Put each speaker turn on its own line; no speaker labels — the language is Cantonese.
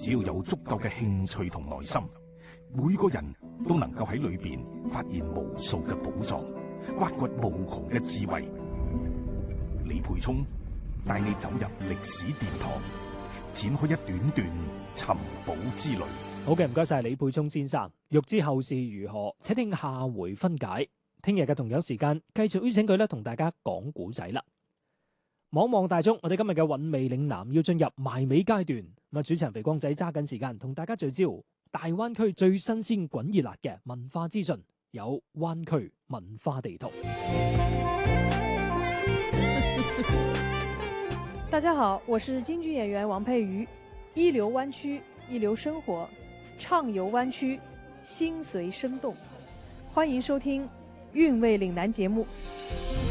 只要有足夠嘅興趣同耐心，每個人都能夠喺裏邊發現無數嘅寶藏，挖掘無窮嘅智慧。李培聰帶你走入歷史殿堂，展開一段段尋寶之旅。
好嘅，唔該晒李培聰先生。欲知後事如何，請聽下回分解。聽日嘅同樣時間，繼續邀請佢同大家講古仔啦。望望大眾，我哋今日嘅韻味嶺南要進入埋尾階段。咁主持人肥光仔揸緊時間同大家聚焦大灣區最新鮮滾熱辣嘅文化資訊，有灣區文化地圖。
大家好，我是京劇演員王佩瑜。一流灣區，一流生活，暢遊灣區，心隨生動。歡迎收聽韻味嶺南節目。